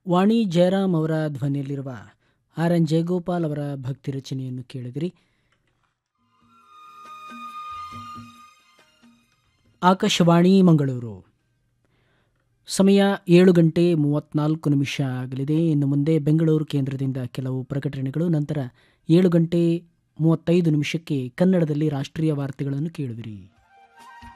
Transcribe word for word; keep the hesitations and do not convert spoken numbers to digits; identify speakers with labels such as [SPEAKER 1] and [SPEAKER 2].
[SPEAKER 1] ವಾಣಿ ಜಯರಾಮ್ ಅವರ ಧ್ವನಿಯಲ್ಲಿರುವ R N Jayagopal ಅವರ ಭಕ್ತಿ ರಚನೆಯನ್ನು ಕೇಳಿದಿರಿ. ಆಕಾಶವಾಣಿ ಮಂಗಳೂರು. ಸಮಯ ಏಳು ಗಂಟೆ ಮೂವತ್ತ್ನಾಲ್ಕು ನಿಮಿಷ ಆಗಲಿದೆ. ಇನ್ನು ಮುಂದೆ ಬೆಂಗಳೂರು ಕೇಂದ್ರದಿಂದ ಕೆಲವು ಪ್ರಕಟಣೆಗಳು, ನಂತರ ಏಳು ಗಂಟೆ ಮೂವತ್ತೈದು ನಿಮಿಷಕ್ಕೆ ಕನ್ನಡದಲ್ಲಿ ರಾಷ್ಟ್ರೀಯ ವಾರ್ತೆಗಳನ್ನು ಕೇಳುವಿರಿ.